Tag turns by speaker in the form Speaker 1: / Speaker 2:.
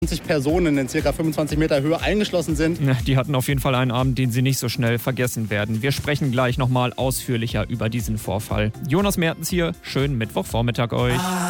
Speaker 1: 20 Personen in ca. 25 Meter Höhe eingeschlossen sind.
Speaker 2: Ja, die hatten auf jeden Fall einen Abend, den sie nicht so schnell vergessen werden. Wir sprechen gleich nochmal ausführlicher über diesen Vorfall. Jonas Mertens hier, schönen Mittwochvormittag euch.